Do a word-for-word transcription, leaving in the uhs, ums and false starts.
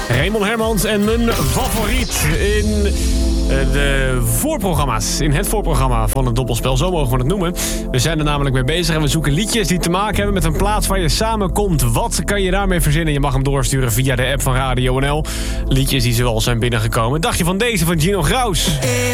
Raymond Hermans en mijn favoriet in de voorprogramma's. In het voorprogramma van het Doppelspel, zo mogen we het noemen. We zijn er namelijk mee bezig en we zoeken liedjes die te maken hebben met een plaats waar je samenkomt. Wat kan je daarmee verzinnen? Je mag hem doorsturen via de app van Radio N L. Liedjes die zoal zijn binnengekomen. Dacht je van deze van Gino Graus?